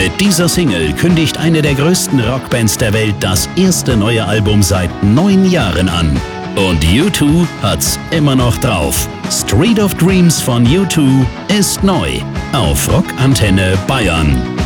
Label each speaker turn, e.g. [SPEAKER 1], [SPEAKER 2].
[SPEAKER 1] Mit dieser Single kündigt eine der größten Rockbands der Welt das erste neue Album seit 9 Jahren an. Und U2 hat's immer noch drauf. Street of Dreams von U2 ist neu auf Rockantenne Bayern.